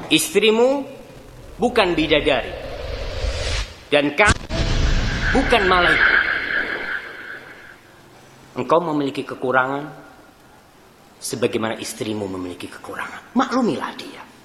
Istrimu bukan bidadari, dan kamu bukan malaikat. Engkau memiliki kekurangan sebagaimana istrimu memiliki kekurangan. Maklumilah dia.